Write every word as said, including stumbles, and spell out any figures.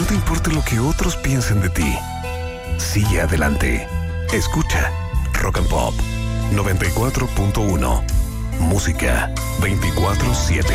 te importe lo que otros piensen de ti. Sigue adelante. Escucha Rock and Pop noventa y cuatro punto uno. Música veinticuatro siete.